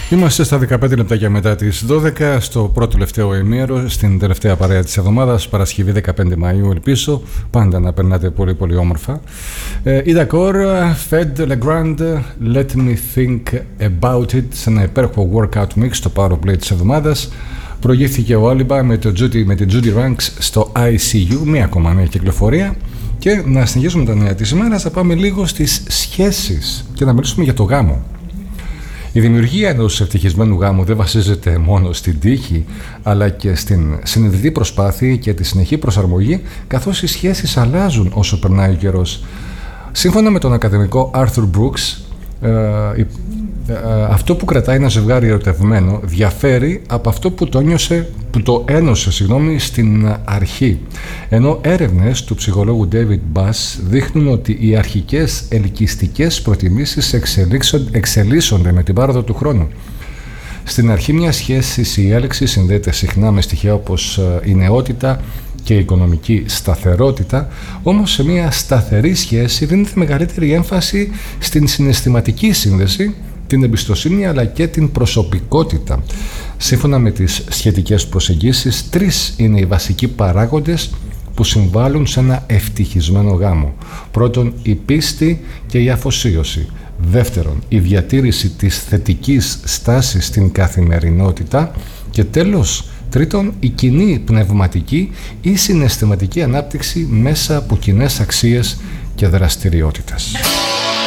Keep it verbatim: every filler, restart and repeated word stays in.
Είμαστε στα δεκαπέντε λεπτάκια μετά τις δώδεκα, στο πρώτο τελευταίο ημίωρο, στην τελευταία παρέα της εβδομάδας, Παρασκευή δεκαπέντε Μαΐου. Ελπίζω πάντα να περνάτε πολύ πολύ όμορφα. Ida Core, Fed Legrand, Let Me Think About It, σε ένα υπέροχο workout mix στο Power Play της εβδομάδας. Προηγήθηκε ο Aliba με, το Judy, με την Judy Ranks στο άι σι γιου, μία ακόμα νέα κυκλοφορία. Και να συνεχίσουμε τα νέα της ημέρας, θα πάμε λίγο στις σχέσεις και να μιλήσουμε για το γάμο. Η δημιουργία ενός ευτυχισμένου γάμου δεν βασίζεται μόνο στην τύχη, αλλά και στην συνειδητή προσπάθεια και τη συνεχή προσαρμογή, καθώς οι σχέσεις αλλάζουν όσο περνάει ο καιρός. Σύμφωνα με τον ακαδημικό Arthur Brooks, ε, ε, ε, αυτό που κρατάει ένα ζευγάρι ερωτευμένο διαφέρει από αυτό που το, νιώσε, που το ένωσε συγγνώμη, στην αρχή. Ενώ έρευνες του ψυχολόγου David Bass δείχνουν ότι οι αρχικές ελκυστικές προτιμήσεις εξελίσσονται με την πάροδο του χρόνου. Στην αρχή μιας σχέσης η έλξη συνδέεται συχνά με στοιχεία όπως η νεότητα και η οικονομική σταθερότητα, όμως σε μια σταθερή σχέση δίνεται μεγαλύτερη έμφαση στην συναισθηματική σύνδεση, την εμπιστοσύνη αλλά και την προσωπικότητα. Σύμφωνα με τις σχετικές προσεγγίσεις, τρεις είναι οι βασικοί παράγοντες που συμβάλλουν σε ένα ευτυχισμένο γάμο. Πρώτον, η πίστη και η αφοσίωση. Δεύτερον, η διατήρηση της θετικής στάσης στην καθημερινότητα. Και τέλος, τρίτον, η κοινή πνευματική ή συναισθηματική ανάπτυξη μέσα από κοινές αξίες και δραστηριότητες.